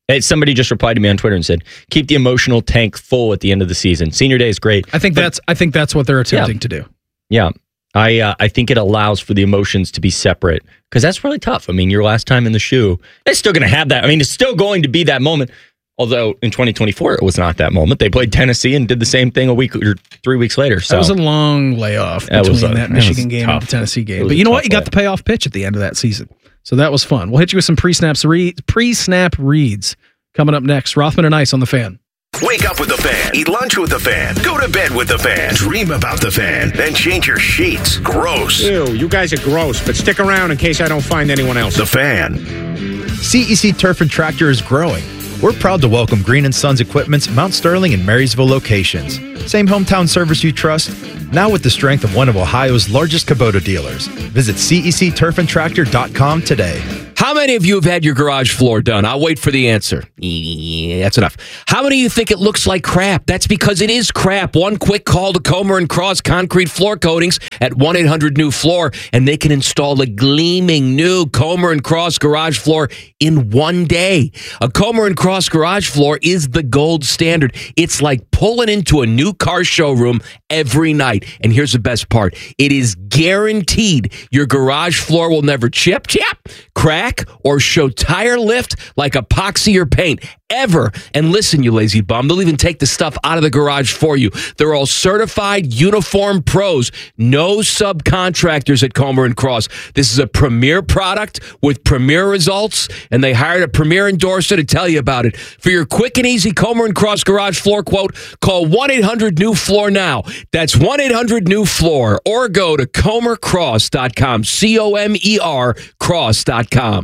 Somebody just replied to me on Twitter and said, keep the emotional tank full at the end of the season. Senior day is great. I think that's what they're attempting to do. Yeah. I think it allows for the emotions to be separate because that's really tough. I mean, your last time in the shoe, it's still going to have that. I mean, it's still going to be that moment. Although in 2024, it was not that moment. They played Tennessee and did the same thing a week or 3 weeks later. So that was a long layoff between that Michigan game and the Tennessee game. But you know what? You got the payoff pitch at the end of that season. So that was fun. We'll hit you with some pre-snap reads coming up next. Rothman and Ice on the Fan. Wake up with the Fan. Eat lunch with the Fan. Go to bed with the Fan. Dream about the Fan. Then change your sheets. Gross. Ew, you guys are gross, but stick around in case I don't find anyone else. The Fan. CEC Turf and Tractor is growing. We're proud to welcome Green & Sons Equipment's Mount Sterling and Marysville locations. Same hometown service you trust, now with the strength of one of Ohio's largest Kubota dealers. Visit CECturfandtractor.com today. How many of you have had your garage floor done? I'll wait for the answer. Yeah, that's enough. How many of you think it looks like crap? That's because it is crap. One quick call to Comer & Cross Concrete Floor Coatings at 1-800-NEW-FLOOR, and they can install a gleaming new Comer & Cross garage floor in 1 day. A Comer & Cross garage floor is the gold standard. It's like pulling into a new car showroom every night. And here's the best part. It is guaranteed your garage floor will never chip, crack, or show tire lift like epoxy or paint ever. And listen, you lazy bum, they'll even take the stuff out of the garage for you. They're all certified uniform pros, no subcontractors at Comer & Cross. This is a premier product with premier results, and they hired a premier endorser to tell you about it. For your quick and easy Comer & Cross garage floor quote, call 1-800-NEW-FLOOR now. That's 1-800-NEW-FLOOR, or go to comercross.com, C-O-M-E-R cross.com.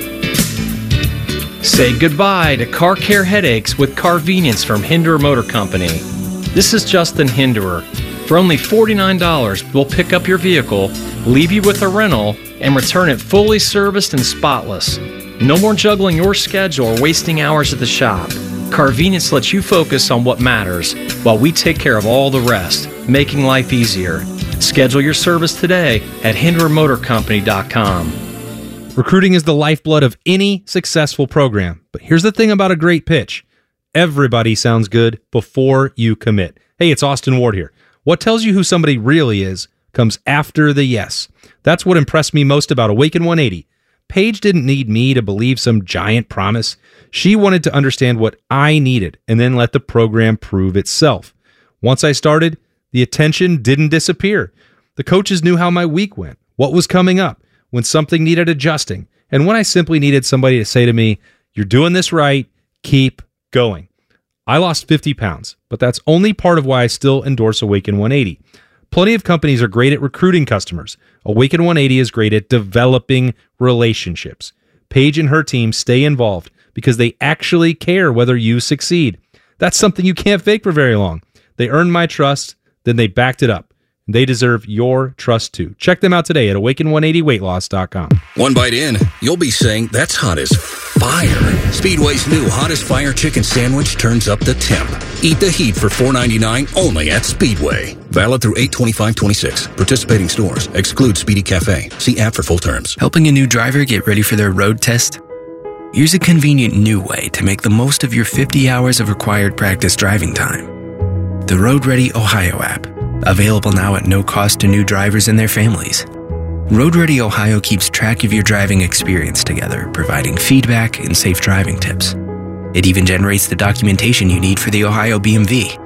Say goodbye to car care headaches with Carvenience from Hinderer Motor Company. This is Justin Hinderer. For only $49, we'll pick up your vehicle, leave you with a rental, and return it fully serviced and spotless. No more juggling your schedule or wasting hours at the shop. Carvenience lets you focus on what matters while we take care of all the rest, making life easier. Schedule your service today at HindererMotorCompany.com. Recruiting is the lifeblood of any successful program. But here's the thing about a great pitch. Everybody sounds good before you commit. Hey, it's Austin Ward here. What tells you who somebody really is comes after the yes. That's what impressed me most about Awaken 180. Paige didn't need me to believe some giant promise. She wanted to understand what I needed and then let the program prove itself. Once I started, the attention didn't disappear. The coaches knew how my week went, what was coming up, when something needed adjusting, and when I simply needed somebody to say to me, "You're doing this right, keep going." I lost 50 pounds, but that's only part of why I still endorse Awaken 180. Plenty of companies are great at recruiting customers. Awaken 180 is great at developing relationships. Paige and her team stay involved because they actually care whether you succeed. That's something you can't fake for very long. They earned my trust, then they backed it up. They deserve your trust too. Check them out today at awaken180weightloss.com. One bite in, you'll be saying, that's hot as fire. Speedway's new Hottest Fire Chicken Sandwich turns up the temp. Eat the heat for $4.99 only at Speedway. Valid through 8/25/26. Participating stores. Exclude Speedy Cafe. See app for full terms. Helping a new driver get ready for their road test? Here's a convenient new way to make the most of your 50 hours of required practice driving time. The Road Ready Ohio app. Available now at no cost to new drivers and their families. Road Ready Ohio keeps track of your driving experience together, providing feedback and safe driving tips. It even generates the documentation you need for the Ohio BMV.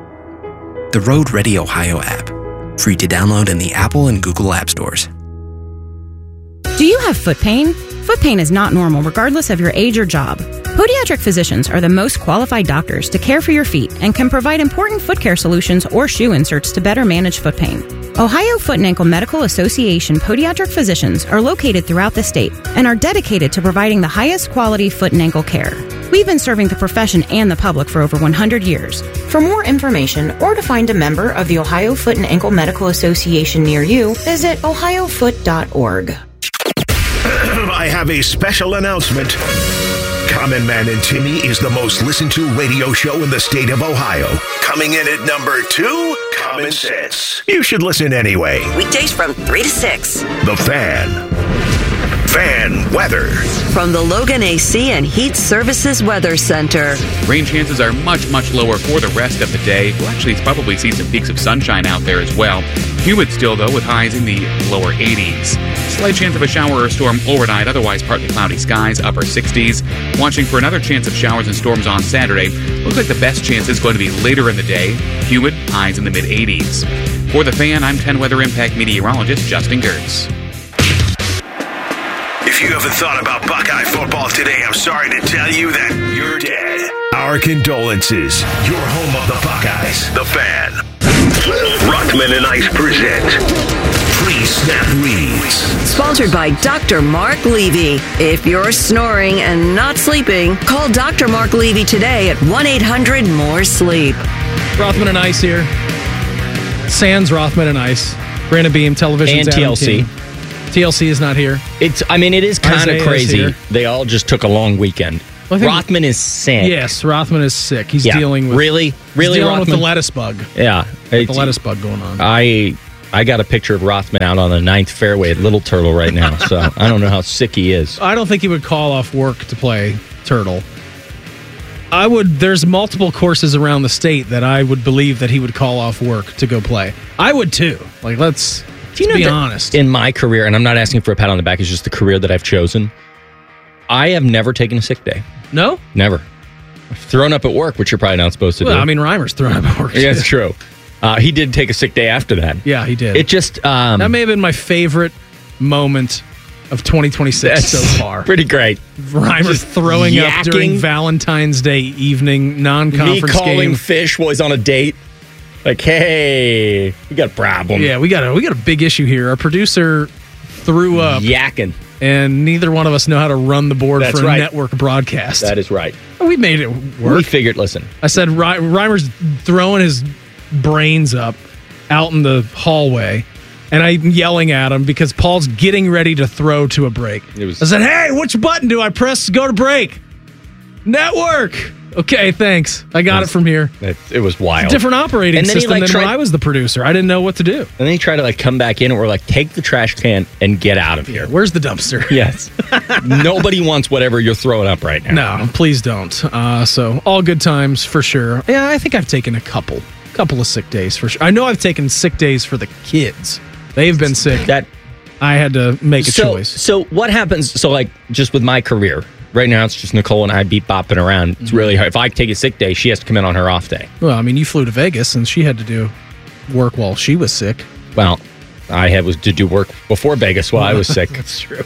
The Road Ready Ohio app. Free to download in the Apple and Google App Stores. Do you have foot pain? Foot pain is not normal regardless of your age or job. Podiatric physicians are the most qualified doctors to care for your feet and can provide important foot care solutions or shoe inserts to better manage foot pain. Ohio Foot and Ankle Medical Association podiatric physicians are located throughout the state and are dedicated to providing the highest quality foot and ankle care. We've been serving the profession and the public for over 100 years. For more information or to find a member of the Ohio Foot and Ankle Medical Association near you, visit ohiofoot.org. I have a special announcement. Common Man and Timmy is the most listened to radio show in the state of Ohio. Coming in at number 2, Common Sense. You should listen anyway. Weekdays from 3 to 6. The Fan. Fan weather. From the Logan AC and Heat Services Weather Center. Rain chances are much, much lower for the rest of the day. We'll actually probably see some peaks of sunshine out there as well. Humid still, though, with highs in the lower 80s. Slight chance of a shower or storm overnight, otherwise partly cloudy skies, upper 60s. Watching for another chance of showers and storms on Saturday. Looks like the best chance is going to be later in the day. Humid, highs in the mid-80s. For The Fan, I'm 10 Weather Impact meteorologist Justin Gertz. If you haven't thought about Buckeye football today, I'm sorry to tell you that you're dead. Our condolences. Your home of the Buckeyes. The Fan. Rothman and Ice present Pre-Snap Reads. Sponsored by Dr. Mark Levy. If you're snoring and not sleeping, call Dr. Mark Levy today at 1-800-MORE-SLEEP. Rothman and Ice here. Sans Rothman and Ice. Brandon Beam, Television's And Adam TLC. King. TLC is not here. It is kind Isaiah of is crazy. here. They all just took a long weekend. Well, I think- Rothman is sick. Yes, Rothman is sick. He's Yeah. dealing with Really, he's dealing with the Rothman? lettuce bug. Yeah, The lettuce bug going on. I got a picture of Rothman out on the 9th fairway at Little Turtle right now, so I don't know how sick he is. I don't think he would call off work to play Turtle. There's multiple courses around the state that I would believe that he would call off work to go play. I would too. Like, let's be that honest. In my career, and I'm not asking for a pat on the back, it's just the career that I've chosen, I have never taken a sick day. No? Never. I've thrown up at work, which you're probably not supposed to Well, do. I mean, Reimer's thrown up at work. Yeah, it's true. He did take a sick day after that. Yeah, he did. It just... that may have been my favorite moment of 2026 so far. Pretty great. Reimer Just throwing up yakking. during Valentine's Day evening non-conference Me calling game. Fish was on a date. Like, hey, we got a problem. Yeah, we got a big issue here. Our producer threw up, yakking, and neither one of us know how to run the board That's for a right. network broadcast. That is right. We made it work. We figured, listen. I said Reimer's throwing his brains up out in the hallway, and I'm yelling at him because Paul's getting ready to throw to a break. I said, hey, which button do I press to go to break? Network. Okay, thanks. I got it from here. It was wild. Different operating system than when I was the producer. I didn't know what to do. And then he tried to come back in and we're like, take the trash can and get out of here. Where's the dumpster? Yes. Nobody wants whatever you're throwing up right now. No, please don't. So all good times for sure. Yeah, I think I've taken a couple of sick days for sure. I know I've taken sick days for the kids. They've been sick. That I had to make a choice. So what happens? So just with my career, right now it's just Nicole and I bopping around. It's really hard. If I take a sick day, she has to come in on her off day. Well, I mean, you flew to Vegas and she had to do work while she was sick. Well, I was to do work before Vegas while I was sick. That's true.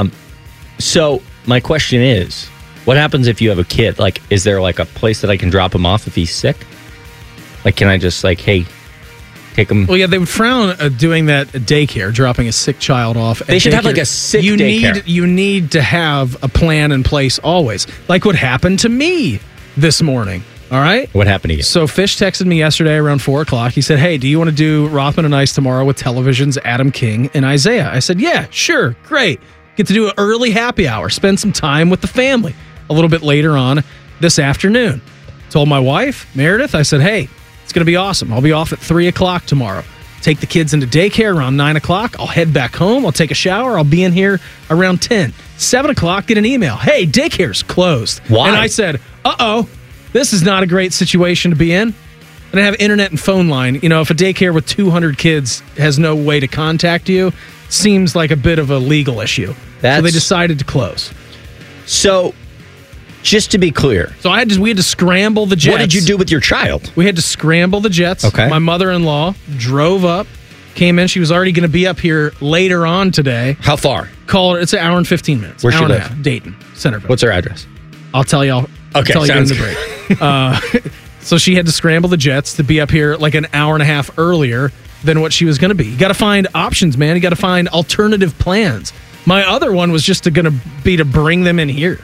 So my question is, what happens if you have a kid? Is there a place that I can drop him off if he's sick? Can I just hey, take him? Well, yeah, they would frown at doing that at daycare, dropping a sick child off. They should have a sick daycare. You need to have a plan in place always, like what happened to me this morning. All right. What happened to you? So Fish texted me yesterday around 4:00. He said, "Hey, do you want to do Rothman and Ice tomorrow with Television's Adam King and Isaiah?" I said, "Yeah, sure, great. Get to do an early happy hour, spend some time with the family." A little bit later on this afternoon, told my wife Meredith. I said, "Hey, it's going to be awesome. I'll be off at 3:00 tomorrow. Take the kids into daycare around 9:00. I'll head back home. I'll take a shower. I'll be in here around 10. 7:00, get an email. Hey, daycare's closed." Why? And I said, "Uh-oh, this is not a great situation to be in." And I have internet and phone line. If a daycare with 200 kids has no way to contact you, seems like a bit of a legal issue. So they decided to close. So, just to be clear. So we had to scramble the jets. What did you do with your child? We had to scramble the jets. Okay. My mother-in-law drove up, came in. She was already going to be up here later on today. How far? Call her. It's an hour and 15 minutes. Where she hour and a live? half. Dayton, Centerville. What's her address? I'll tell you. Okay, tell you sounds during the break. So she had to scramble the jets to be up here an hour and a half earlier than what she was going to be. You got to find options, man. You got to find alternative plans. My other one was just going to be to bring them in here.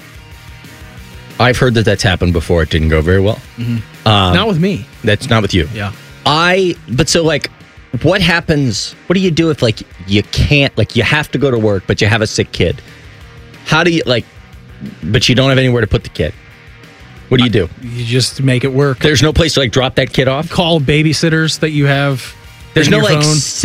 I've heard that's happened before. It didn't go very well. Mm-hmm. Not with me. That's not with you. Yeah. But so what happens? What do you do if you can't, you have to go to work, but you have a sick kid? How do you but you don't have anywhere to put the kid? What do you do? You just make it work. There's no place to drop that kid off? Call babysitters that you have. There's in no your phone. sick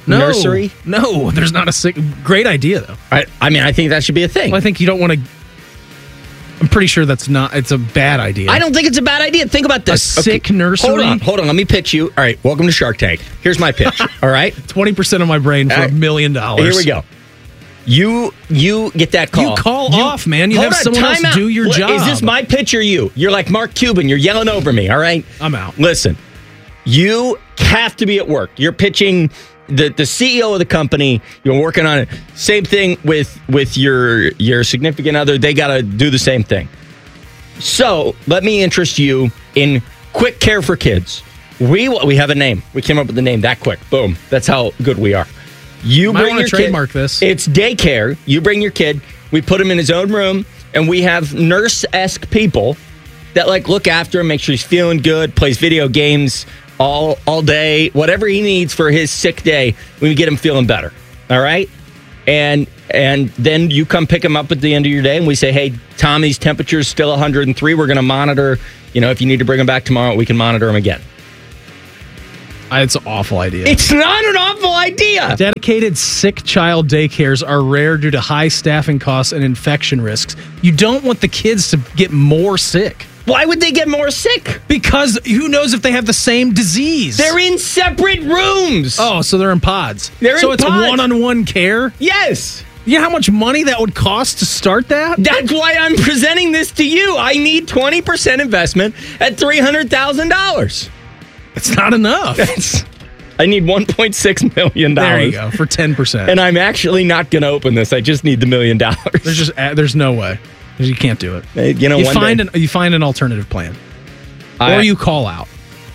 nursery? No, there's not a sick. Great idea though. I mean, I think that should be a thing. Well, I think you don't want to. I'm pretty sure that's not. It's a bad idea. I don't think it's a bad idea. Think about this. A sick nursery. Hold on. Let me pitch you. All right, welcome to Shark Tank. Here's my pitch. All right, 20% of my brain for $1 million. Here we go. You get that call. You call off, man. You have someone else do your job. Is this my pitch or you? You're like Mark Cuban. You're yelling over me. All right, I'm out. Listen, you have to be at work. You're pitching the CEO of the company. You're working on it. Same thing with your significant other. They got to do the same thing. So let me interest you in Quick Care for Kids. We have a name. We came up with the name that quick. Boom. That's how good we are. You might bring your trademark kid. This. It's daycare. You bring your kid. We put him in his own room, and we have nurse-esque people that look after him, make sure he's feeling good, plays video games all day, whatever he needs for his sick day. We get him feeling better. All right, and then you come pick him up at the end of your day, and we say, hey, Tommy's temperature is still 103. We're going to monitor. If you need to bring him back tomorrow, we can monitor him again. It's an awful idea. It's not an awful idea. Dedicated sick child daycares are rare due to high staffing costs and infection risks. You don't want the kids to get more sick. Why would they get more sick? Because who knows if they have the same disease? They're in separate rooms. Oh, so they're in pods. So it's pods. A one-on-one care? Yes. You know how much money that would cost to start that? That's why I'm presenting this to you. I need 20% investment at $300,000. It's not enough. I need $1.6 million. There you go, for 10%. And I'm actually not going to open this. I just need the $1 million. There's no way. You can't do it. You find an alternative plan. Or you call out.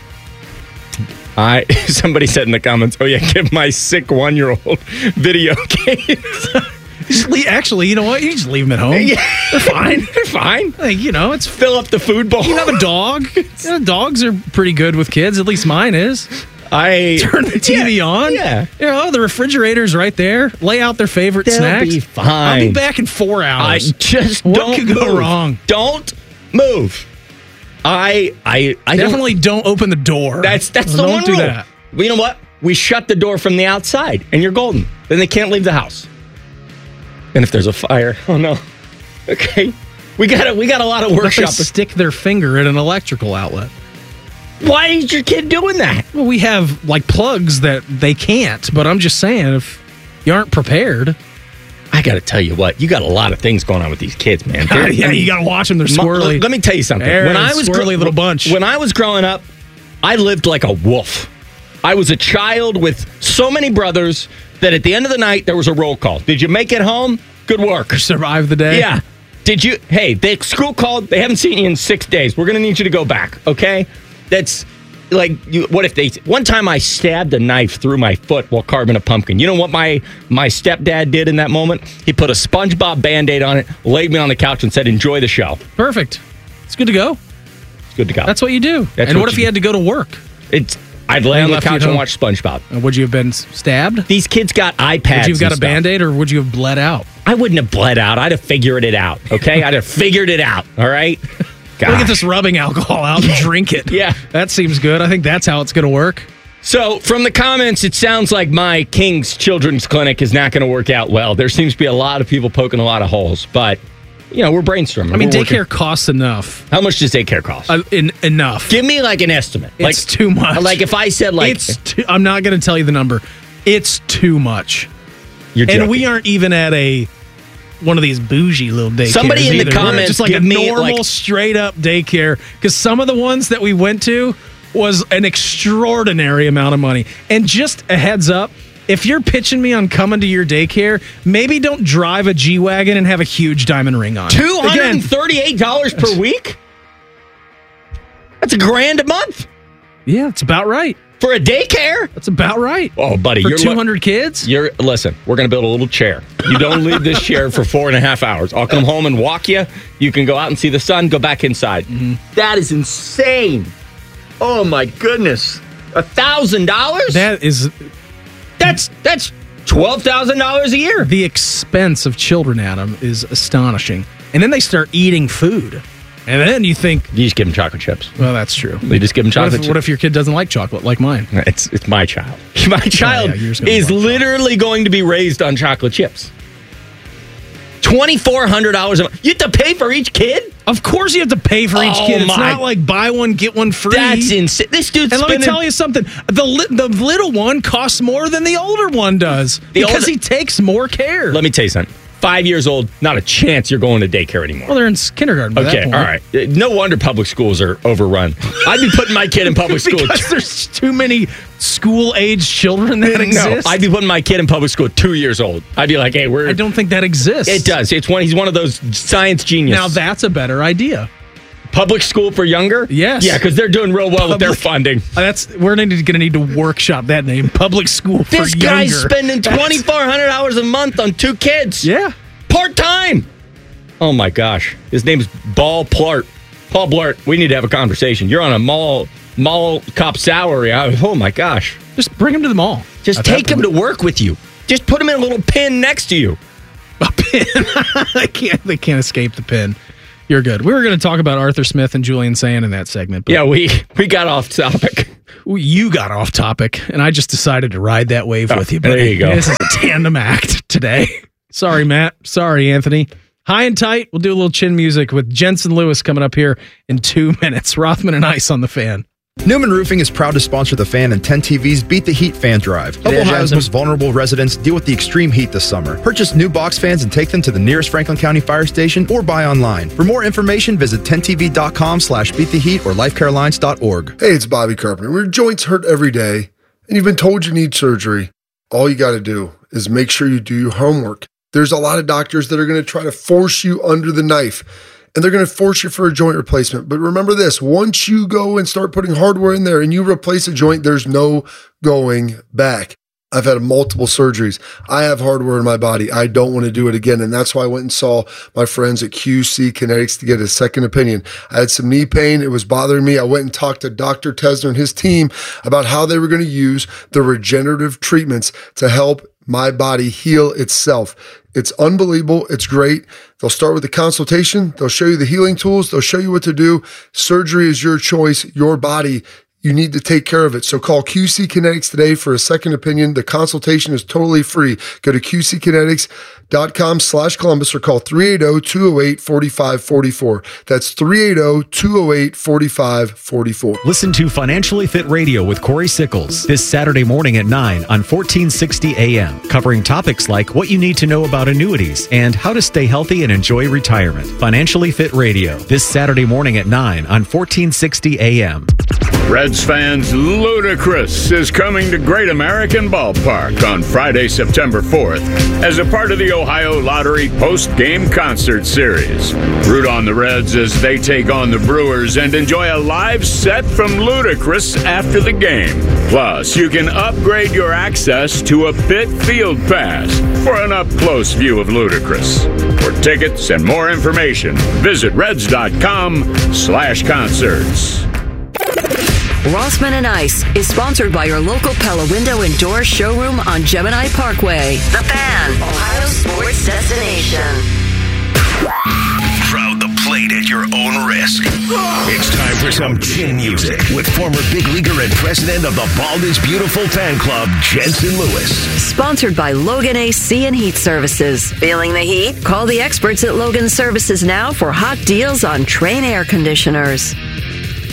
Somebody said in the comments, oh yeah, give my sick 1-year-old video games. Actually, you know what? You just leave them at home. Yeah. They're fine. They're fine. It's fill up the food bowl. You have a dog. Dogs are pretty good with kids. At least mine is. Turn the TV on. Yeah. The refrigerator's right there. Lay out their favorite They'll snacks. Be fine. I'll be back in 4 hours. What could go wrong? Don't move. I definitely don't open the door. That's the don't one do rule. that. Well, you know what? We shut the door from the outside, and you're golden. Then they can't leave the house. And if there's a fire, oh no. Okay, we got a lot of workshop. They stick their finger at an electrical outlet. Why is your kid doing that? Well, we have plugs that they can't. But I'm just saying, if you aren't prepared, I got to tell you what, you got a lot of things going on with these kids, man. You got to watch them. They're squirrely. Let me tell you something. When I was squirrely little bunch. When I was growing up, I lived like a wolf. I was a child with so many brothers that at the end of the night, there was a roll call. Did you make it home? Good work. Survive the day? Yeah. Did you? Hey, the school called. They haven't seen you in 6 days. We're going to need you to go back, okay? That's what if they... One time I stabbed a knife through my foot while carving a pumpkin. You know what my stepdad did in that moment? He put a SpongeBob Band-Aid on it, laid me on the couch and said, enjoy the show. Perfect. It's good to go. It's good to go. That's what you do. That's what if you had to go to work? I'd lay on the couch and watch SpongeBob. Would you have been stabbed? These kids got iPads. Would you have got a Band-Aid or would you have bled out? I wouldn't have bled out. I'd have figured it out, okay? I'd have figured it out, all right? Gosh. Look at this rubbing alcohol out and drink it. Yeah. That seems good. I think that's how it's going to work. So, from the comments, it sounds like my King's Children's Clinic is not going to work out well. There seems to be a lot of people poking a lot of holes, but... we're brainstorming. I mean, daycare costs enough. How much does daycare cost? Enough. Give me an estimate. It's too much. If I said I'm not going to tell you the number. It's too much. You're joking. And we aren't even at one of these bougie little daycares. Somebody in the comments, just like a normal, straight up daycare. Because some of the ones that we went to was an extraordinary amount of money. And just a heads up. If you're pitching me on coming to your daycare, maybe don't drive a G-Wagon and have a huge diamond ring on. $238 per week? That's $1,000 a month. Yeah, it's about right. For a daycare? That's about right. Oh, buddy. For 200 kids? Listen, we're going to build a little chair. You don't leave this chair for 4.5 hours. I'll come home and walk you. You can go out and see the sun, go back inside. Mm-hmm. That is insane. Oh, my goodness. $1,000? That's $12,000 a year. The expense of children, Adam, is astonishing. And then they start eating food. And then you think... You just give them chocolate chips. Well, that's true. You just give them chocolate chips. What if your kid doesn't like chocolate, like mine? It's my child. My child is literally going to be raised on chocolate chips. $2,400 a month. You have to pay for each kid? Of course you have to pay for each kid. It's not like buy one, get one free. That's insane. This dude's And let me tell you something. The little one costs more than the older one does because he takes more care. Let me tell you something. 5 years old, not a chance you're going to daycare anymore. Well, they're in kindergarten by that point. All right. No wonder public schools are overrun. I'd be putting my kid in public school. Because there's too many school-age children that exist? No, I'd be putting my kid in public school at 2 years old. I'd be like, hey, I don't think that exists. It does. He's one of those science geniuses. Now, that's a better idea. Public school for younger? Yes. Yeah, because they're doing real well with their funding. We're going to need to workshop that name. Public school for younger. This guy's spending $2,400 a month on 2 kids. Yeah. Part-time. Oh, my gosh. His name's Paul Blart. Paul Blart, we need to have a conversation. You're on a mall cop salary. Oh, my gosh. Just bring him to the mall. Just take him to work with you. Just put him in a little pin next to you. A pin? They can't escape the pin. You're good. We were going to talk about Arthur Smith and Julian Sand in that segment. But yeah, we got off topic. You got off topic, and I just decided to ride that wave with you. There you go. This is a tandem act today. Sorry, Matt. Sorry, Anthony. High and tight. We'll do a little chin music with Jensen Lewis coming up here in 2 minutes. Rothman and Ice on the Fan. Newman Roofing is proud to sponsor the Fan and 10 TV's Beat the Heat fan drive. Help Ohio's most vulnerable residents deal with the extreme heat this summer. Purchase new box fans and take them to the nearest Franklin County fire station or buy online. For more information, visit 10tv.com/beattheheat or lifecarelines.org. Hey, it's Bobby Carpenter. Your joints hurt every day, and you've been told you need surgery. All you got to do is make sure you do your homework. There's a lot of doctors that are going to try to force you under the knife, and they're going to force you for a joint replacement. But remember this, once you go and start putting hardware in there and you replace a joint, there's no going back. I've had multiple surgeries. I have hardware in my body. I don't want to do it again. And that's why I went and saw my friends at QC Kinetics to get a second opinion. I had some knee pain. It was bothering me. I went and talked to Dr. Tesner and his team about how they were going to use the regenerative treatments to help my body heal itself. It's unbelievable. It's great. They'll start with the consultation. They'll show you the healing tools. They'll show you what to do. Surgery is your choice, your body. You need to take care of it. So call QC Kinetics today for a second opinion. The consultation is totally free. Go to QCkinetics.com/Columbus or call 380-208-4544. That's 380-208-4544. Listen to Financially Fit Radio with Corey Sickles this Saturday morning at 9 on 1460 AM, covering topics like what you need to know about annuities and how to stay healthy and enjoy retirement. Financially Fit Radio this Saturday morning at 9 on 1460 AM. Reds fans, Ludacris is coming to Great American Ballpark on Friday, September 4th as a part of the Ohio Lottery post-game concert series. Root on the Reds as they take on the Brewers and enjoy a live set from Ludacris after the game. Plus, you can upgrade your access to a Pit Field Pass for an up-close view of Ludacris. For tickets and more information, visit reds.com/concerts. Rothman and Ice is sponsored by your local Pella Window and Door showroom on Gemini Parkway. The Fan, Ohio sports destination. Crowd the plate at your own risk. It's time for some chin music with former big leaguer and president of the Bald is Beautiful fan club, Jensen Lewis. Sponsored by Logan AC and Heat Services. Feeling the heat? Call the experts at Logan Services now for hot deals on Trane air conditioners.